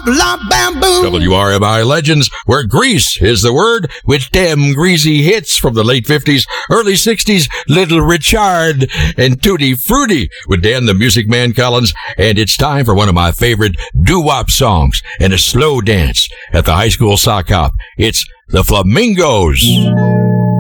bop, lop, bam, boom. WRMI Legends, where grease is the word, with them greasy hits from the late 50s, early 60s, Little Richard and Tutti Frutti with Dan the Music Man Collins. And it's time for one of my favorite doo-wop songs and a slow dance at the high school sock hop. It's the Flamingos.